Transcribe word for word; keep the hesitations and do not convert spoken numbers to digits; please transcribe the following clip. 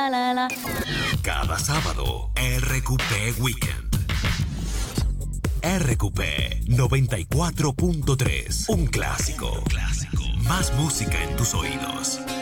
Cada sábado, R Q P Weekend. R Q P noventa y cuatro punto tres. Un clásico. Clásico. Más música en tus oídos.